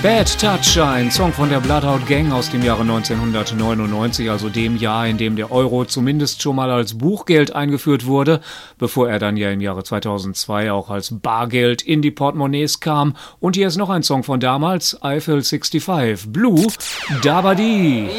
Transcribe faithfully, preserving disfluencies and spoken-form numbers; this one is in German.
Bad Touch, ein Song von der Bloodhound Gang aus dem Jahre neunzehnhundertneunundneunzig, also dem Jahr, in dem der Euro zumindest schon mal als Buchgeld eingeführt wurde, bevor er dann ja im Jahre zweitausendzwei auch als Bargeld in die Portemonnaies kam. Und hier ist noch ein Song von damals, Eiffel fünfundsechzig, Blue Dabadi.